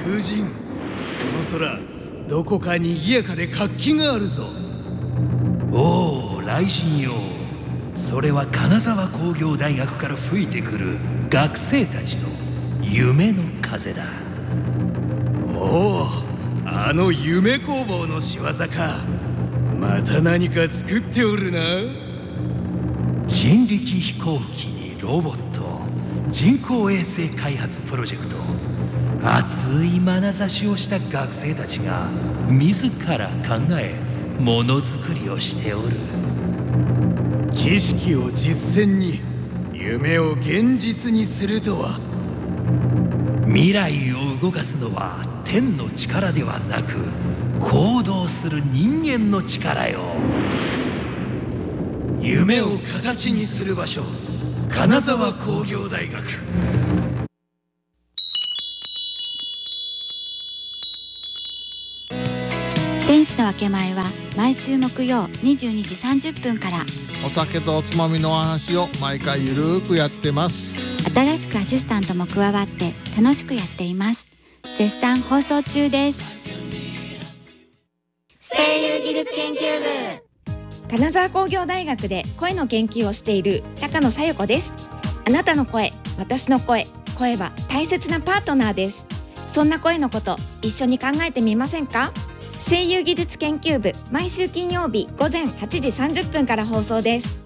風神、この空どこか賑やかで活気があるぞ。 おお、雷神よ。それは金沢工業大学から吹いてくる学生たちの夢の風だ。 おお、あの夢工房の仕業か。また何か作っておるな。 人力飛行機にロボット、人工衛星開発プロジェクト、熱い眼差しをした学生たちが自ら考えものづくりをしておる。 知識を実践に、夢を現実にするとは。 未来を動かすのは天の力ではなく、行動する人間の力よ。 夢を形にする場所、金沢工業大学。 天使の分け前は毎週木曜22時30分から。 お酒とおつまみのお話を毎回ゆるーくやってます。 新しくアシスタントも加わって楽しくやっています。絶賛放送中です。 声優技術研究部。金沢工業大学で声の研究をしている高野さよ子です。あなたの声、私の声、声は大切なパートナーです。そんな声のこと一緒に考えてみませんか？声優技術研究部、毎週金曜日午前8時30分から放送です。